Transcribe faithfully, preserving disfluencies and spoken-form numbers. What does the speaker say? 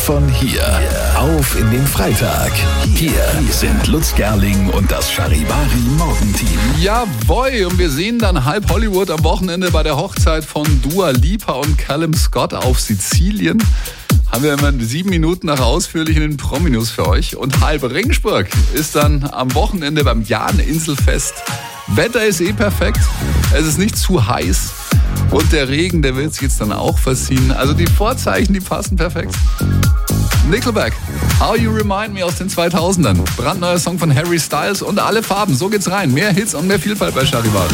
Von hier auf in den Freitag. Hier sind Lutz Gerling und das Charivari Morgenteam. Jawohl, und wir sehen dann halb Hollywood am Wochenende bei der Hochzeit von Dua Lipa und Callum Scott auf Sizilien. Haben wir immer sieben Minuten nach ausführlichen Promi-News für euch. Und halb Ringsburg ist dann am Wochenende beim Jahn-Inselfest. Wetter ist eh perfekt, es ist nicht zu heiß. Und der Regen, der wird sich jetzt dann auch verziehen. Also die Vorzeichen, die passen perfekt. Nickelback, How You Remind Me aus den zweitausendern. Brandneuer Song von Harry Styles und alle Farben. So geht's rein. Mehr Hits und mehr Vielfalt bei Charivari.